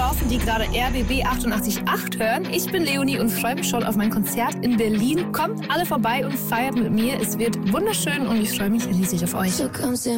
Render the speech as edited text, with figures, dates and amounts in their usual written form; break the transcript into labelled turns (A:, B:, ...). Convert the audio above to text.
A: Düsseldorf, die gerade RBB 88.8 hören. Ich bin Leonie und freue mich schon auf mein Konzert in Berlin. Kommt alle vorbei und feiert mit mir. Es wird wunderschön und ich freue mich riesig auf euch.